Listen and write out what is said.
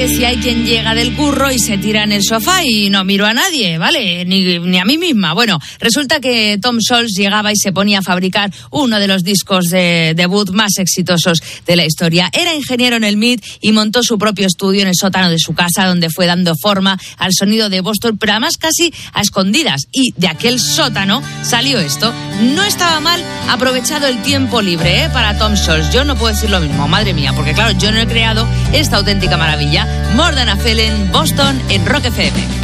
si hay quien llega del curro y se tira en el sofá y no miro a nadie, ¿vale? Ni a mí misma. Bueno, resulta que Tom Scholz llegaba y se ponía a fabricar uno de los discos de debut más exitosos de la historia. Era ingeniero en el MIT y montó su propio estudio en el sótano de su casa, donde fue dando forma al sonido de Boston, pero además casi a escondidas. Y de aquel sótano salió esto. No estaba mal aprovechado el tiempo libre, para Tom Scholz. Yo no puedo decir lo mismo, madre mía, porque claro, yo no he creado esta auténtica maravilla. More Than a Feeling, Boston, en Rock FM.